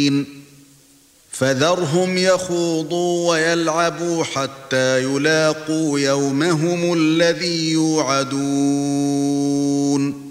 مبين فذرهم يخوضوا ويلعبوا حتى يلاقوا يومهم الذي يوعدون